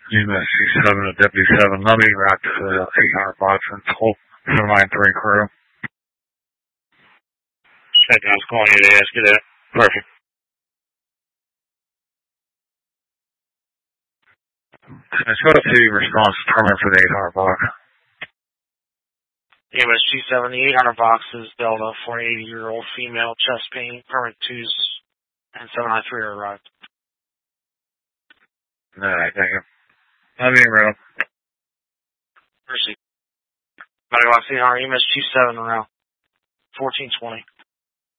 UMSC 7 to Deputy 7. Let me route to the 800 box and 793 crew. I was calling you to ask you that. Perfect. Let's go to response permit for the 800 box. UMSG 7, the 800 box is Delta, 48-year-old female, chest pain, permit 2s, and 793 are arrived. Alright, thank you. I'll be in room. Mercy. Medical Oxy, UMSG 7 around 1420.